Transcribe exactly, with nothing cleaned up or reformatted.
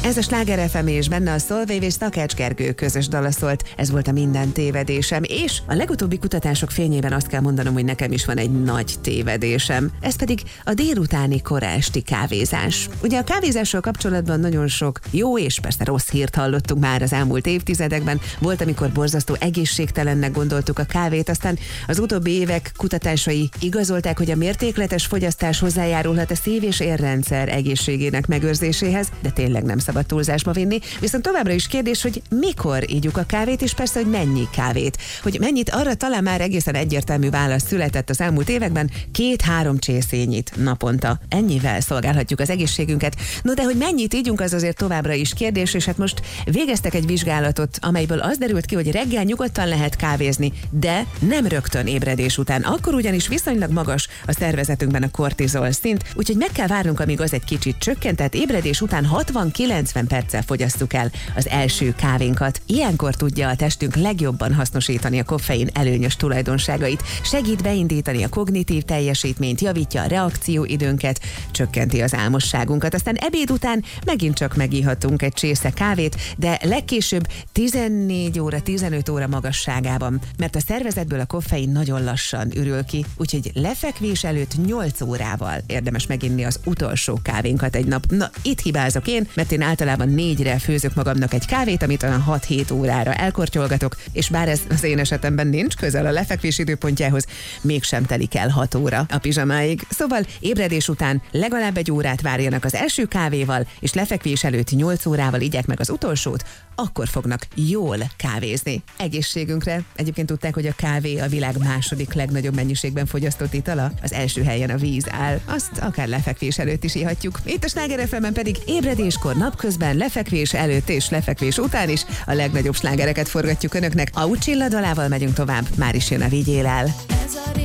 Ez a Sláger ef em és benne a Solveig és Takács Gergő közös dala szólt. Ez volt a Minden tévedésem, és a legutóbbi kutatások fényében azt kell mondanom, hogy nekem is van egy nagy tévedésem. Ez pedig a délutáni korásti kávézás. Ugye a kávézással kapcsolatban nagyon sok jó és persze rossz hírt hallottunk már az elmúlt évtizedekben. Volt, amikor borzasztó egészségtelennek gondoltuk a kávét, aztán az utóbbi évek kutatásai igazolták, hogy a mértékletes fogyasztás hozzájárulhat a szív- és érrendszer egészségének megőrzéséhez, de tényleg nem szabad túlzásba vinni. Viszont továbbra is kérdés, hogy mikor ígyuk a kávét, és persze, hogy mennyi kávét. Hogy mennyit, arra talán már egészen egyértelmű válasz született az elmúlt években, két-három csészényit naponta. Ennyivel szolgálhatjuk az egészségünket. No, de hogy mennyit ígyunk, az azért továbbra is kérdés, és hát most végeztek egy vizsgálatot, amelyből az derült ki, hogy reggel nyugodtan lehet kávézni, de nem rögtön ébredés után. Akkor ugyanis viszonylag magas a szervezetünkben a kortizol szint, úgyhogy meg kell várnunk, amíg az egy kicsit csökkent, tehát ébredés után hatvan-kilencven perccel fogyasszuk el az első kávénkat. Ilyenkor tudja a testünk legjobban hasznosítani a koffein előnyös tulajdonságait, segít beindítani a kognitív teljesítményt, javítja a reakcióidőnket, csökkenti az álmosságunkat. Aztán ebéd után megint csak megíhatunk egy csésze kávét, de legkésőbb tizennégy óra, tizenöt óra magasságában, mert a szervezetből a koffein nagyon lassan ürül ki, úgyhogy lefekvés előtt nyolc órával érdemes meginni az utolsó kávénkat egy nap. Na, itt hibázok én, mert én általában négyre főzök magamnak egy kávét, amit olyan hat-hét órára elkortyolgatok, és bár ez az én esetemben nincs közel a lefekvés időpontjához, mégsem telik el hat óra a pizsamáig. Szóval ébredés után legalább egy órát várjanak az első kávéval, és lefekvés előtt nyolc órával igyek meg az utolsót, akkor fognak jól kávézni. Egészségünkre. Egyébként tudták, hogy a kávé a világ második legnagyobb mennyiségben fogyasztott itala? Az első helyen a víz áll. Azt akár lefekvés előtt is ihatjuk. Itt a Sláger ef em-en pedig ébredéskor, napközben, lefekvés előtt és lefekvés után is a legnagyobb slágereket forgatjuk önöknek. A Ucsilla dalával megyünk tovább. Már is jön a Vigyél el.